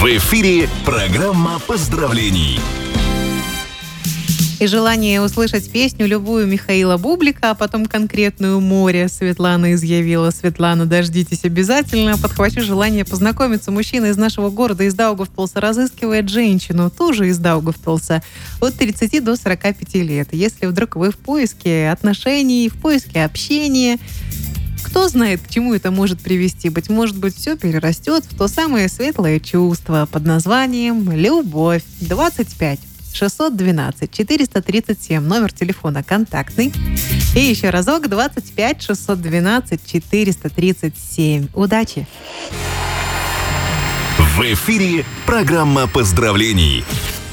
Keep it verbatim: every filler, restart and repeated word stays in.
В эфире программа поздравлений. И желание услышать песню любую Михаила Бублика, а потом конкретную «Море» Светлана изъявила. Светлана, дождитесь обязательно. Подхвачу желание познакомиться. Мужчина из нашего города, из Даугавпилса, разыскивает женщину, тоже из Даугавпилса, от тридцати до сорока пяти лет. Если вдруг вы в поиске отношений, в поиске общения, кто знает, к чему это может привести. Быть может быть, все перерастет в то самое светлое чувство под названием «Любовь». двадцать пять шестьсот двенадцать четыреста тридцать семь, номер телефона контактный. И еще разок, двадцать пять шестьсот двенадцать четыреста тридцать семь. Удачи! В эфире программа поздравлений.